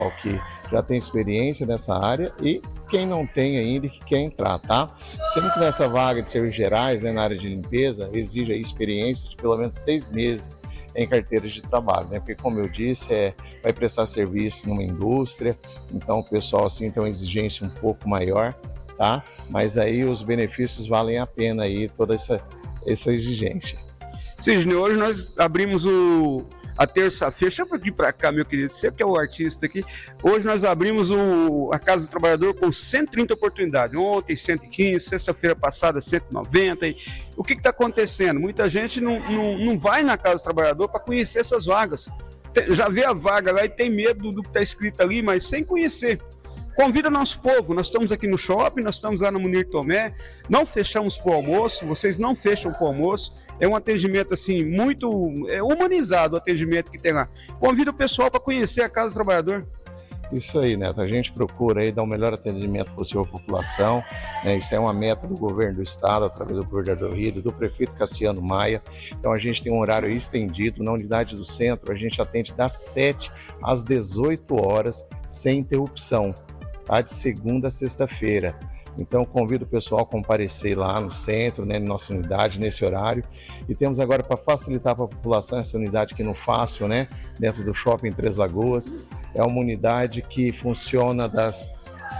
que já tem experiência nessa área e quem não tem ainda e que quer entrar, tá? Sendo que nessa vaga de serviços gerais, né, na área de limpeza, exige a experiência de pelo menos 6 meses em carteiras de trabalho, né? Porque, como eu disse, vai prestar serviço numa indústria, então o pessoal assim tem uma exigência um pouco maior, tá? Mas aí os benefícios valem a pena aí, toda essa exigência. Sidney, hoje nós abrimos a terça-feira, deixa eu vir para cá, meu querido, você que é o artista aqui. Hoje nós abrimos a Casa do Trabalhador com 130 oportunidades. Ontem, 115, sexta-feira passada, 190. O que está acontecendo? Muita gente não vai na Casa do Trabalhador para conhecer essas vagas. Já vê a vaga lá e tem medo do que está escrito ali, mas sem conhecer. Convida nosso povo, nós estamos aqui no shopping, nós estamos lá no Munir Tomé, não fechamos para o almoço, vocês não fecham para o almoço, é um atendimento assim, muito humanizado o atendimento que tem lá. Convida o pessoal para conhecer a Casa do Trabalhador. Isso aí, Neto, a gente procura aí dar o melhor atendimento possível à população, né? Isso é uma meta do governo do estado, através do governador Rido, do prefeito Cassiano Maia. Então a gente tem um horário estendido, na unidade do centro a gente atende das 7 às 18 horas, sem interrupção, tá? De segunda a sexta-feira. Então convido o pessoal a comparecer lá no centro, né, na nossa unidade, nesse horário. E temos agora, para facilitar para a população, essa unidade aqui no Fácil, né, dentro do Shopping Três Lagoas. É uma unidade que funciona das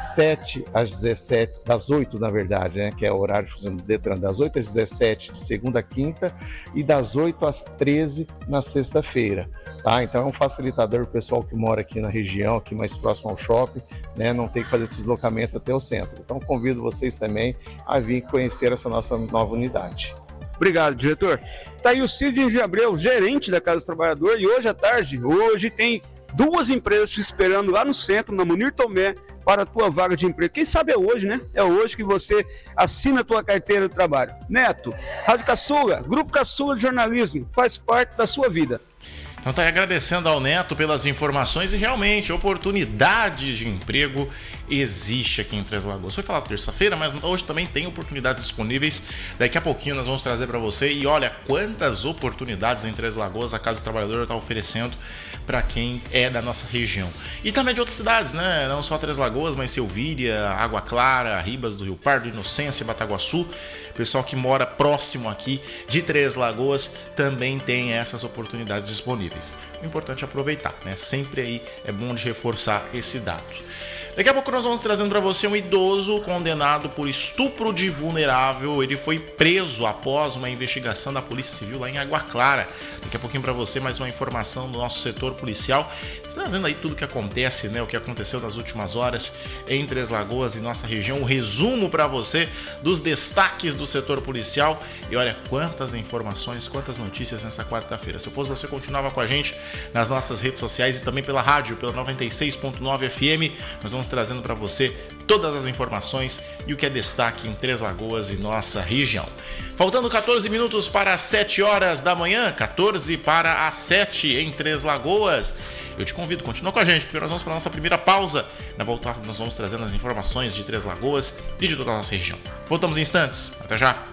7 às 17, das 8 na verdade, né, que é o horário de funcionamento do Detran, das 8 às 17 de segunda a quinta e das 8 às 13 na sexta-feira. Tá? Então é um facilitador para o pessoal que mora aqui na região, aqui mais próximo ao shopping, né, não tem que fazer esse deslocamento até o centro. Então convido vocês também a vir conhecer essa nossa nova unidade. Obrigado, diretor. Está aí o Sidney de Abreu, gerente da Casa do Trabalhador, e hoje à tarde, tem 2 empresas te esperando lá no centro, na Munir Tomé, para a tua vaga de emprego. Quem sabe é hoje, né? É hoje que você assina a tua carteira de trabalho. Neto, Rádio Caçula, Grupo Caçula de Jornalismo, faz parte da sua vida. Então tá aí agradecendo ao Neto pelas informações e realmente oportunidade de emprego existe aqui em Três Lagoas. Foi falar terça-feira, mas hoje também tem oportunidades disponíveis. Daqui a pouquinho nós vamos trazer para você e olha quantas oportunidades em Três Lagoas a Casa do Trabalhador está oferecendo para quem é da nossa região. E também de outras cidades, né? Não só Três Lagoas, mas Silvíria, Água Clara, Ribas do Rio Pardo, Inocência, Bataguaçu. O pessoal que mora próximo aqui de Três Lagoas também tem essas oportunidades disponíveis. O importante é aproveitar, né? Sempre aí é bom de reforçar esse dado. Daqui a pouco nós vamos trazendo para você um idoso condenado por estupro de vulnerável. Ele foi preso após uma investigação da Polícia Civil lá em Água Clara. Daqui a pouquinho para você mais uma informação do nosso setor policial, trazendo aí tudo o que acontece, né? O que aconteceu nas últimas horas em Três Lagoas e nossa região. Um resumo para você dos destaques do setor policial. E olha quantas informações, quantas notícias nessa quarta-feira. Se eu fosse você, continuava com a gente nas nossas redes sociais e também pela rádio, pela 96.9 FM. Nós vamos trazendo para você todas as informações e o que é destaque em Três Lagoas e nossa região. Faltando 14 minutos para as 7 horas da manhã, 14 para as 7 em Três Lagoas. Eu te convido, continua com a gente, porque nós vamos para a nossa primeira pausa. Na volta, nós vamos trazendo as informações de Três Lagoas e de toda a nossa região. Voltamos em instantes. Até já!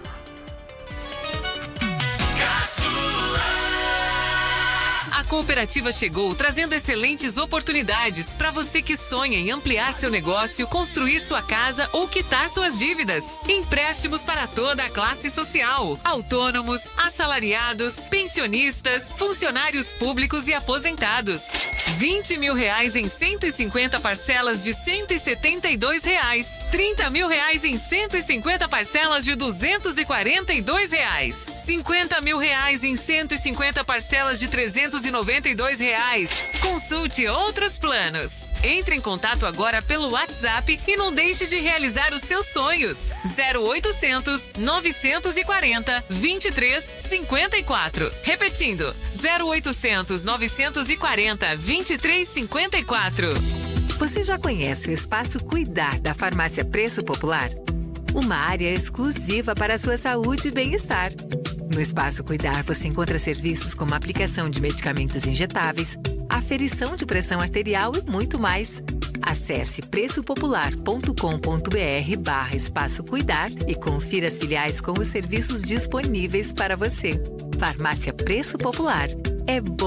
A cooperativa chegou trazendo excelentes oportunidades para você que sonha em ampliar seu negócio, construir sua casa ou quitar suas dívidas. Empréstimos para toda a classe social, autônomos, assalariados, pensionistas, funcionários públicos e aposentados. R$20 mil em 150 parcelas de R$172, R$30 mil em 150 parcelas de R$242, R$50 mil em 150 parcelas de R$392. Consulte outros planos. Entre em contato agora pelo WhatsApp e não deixe de realizar os seus sonhos. 0800 940 2354. Repetindo, 0800 940 2354. Você já conhece o Espaço Cuidar da Farmácia Preço Popular? Uma área exclusiva para a sua saúde e bem-estar. No Espaço Cuidar você encontra serviços como aplicação de medicamentos injetáveis, aferição de pressão arterial e muito mais. Acesse preçopopular.com.br/Espaço Cuidar e confira as filiais com os serviços disponíveis para você. Farmácia Preço Popular. É bom